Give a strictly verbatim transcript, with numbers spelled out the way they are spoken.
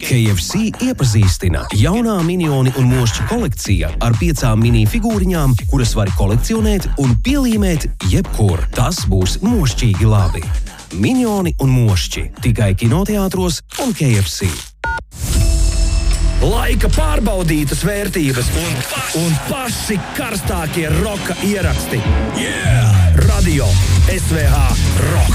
K F C iepazīstina jaunā minioni un mošķi kolekcija ar piecām mini figūriņām, kuras var kolekcionēt un pielīmēt jebkur. Tas būs mošķīgi labi. Minioni un mošķi tikai kinoteātros un K F C. Laika pārbaudītas vērtības un, un paši karstākie roka ieraksti. Yeah! Radio S V H Rock.